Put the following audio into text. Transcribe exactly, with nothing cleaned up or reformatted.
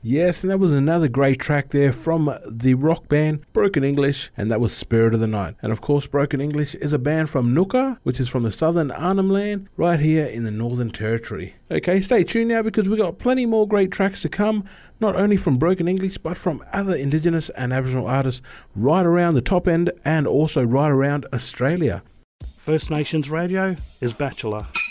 Yes, and that was another great track there from the rock band Broken English, and that was Spirit of the Night. And of course, Broken English is a band from Nooka, which is from the southern Arnhem Land, right here in the Northern Territory. Okay, stay tuned now because we got plenty more great tracks to come, not only from Broken English, but from other Indigenous and Aboriginal artists right around the top end and also right around Australia. First Nations Radio is Bachelor.